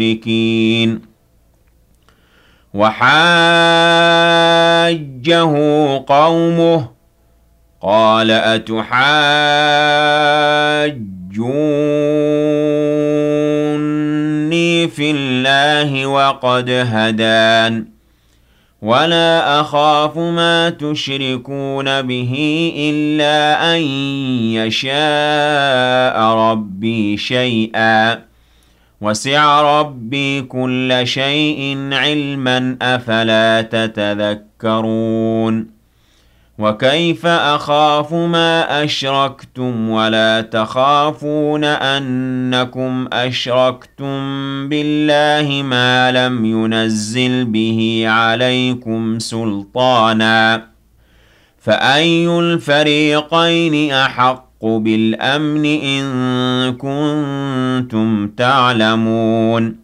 المشركين وحاجه قومه قال أتحاجوني في الله وقد هدان ولا أخاف ما تشركون به إلا أن يشاء ربي شيئا وسع ربي كل شيء علما أفلا تتذكرون وكيف أخاف ما أشركتم ولا تخافون أنكم أشركتم بالله ما لم ينزل به عليكم سلطانا فأي الفريقين أحق بالأمن إن كنتم تعلمون